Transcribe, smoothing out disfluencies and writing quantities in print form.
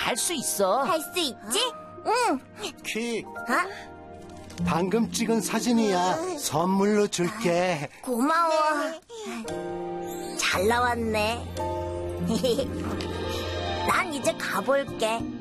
할 수 있어. 할 수 있지? 응. 퀵, 어? 방금 찍은 사진이야. 선물로 줄게. 고마워. 잘 나왔네. 난 이제 가볼게.